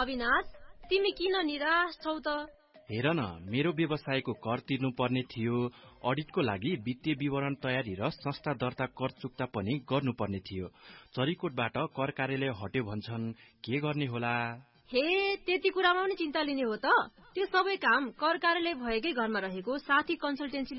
अविनाश, तिमी किन निराश छौ त? हेर न, मेरो व्यवसायको कर तिर्नु पर्ने थियो, अडिटको लागि वित्तीय विवरण तयारी र संस्था दर्ता कर चुक्ता पनि गर्नुपर्ने थियो। चरीकोटबाट कर कार्यालय हट्यो भन्छन्, के गर्ने होला? हे, त्यति कुरामा पनि चिन्ता लिने हो त? त्यो सबै काम कर कार्यालय भएकै घरमा रहेको साथी कन्सल्टेन्सीले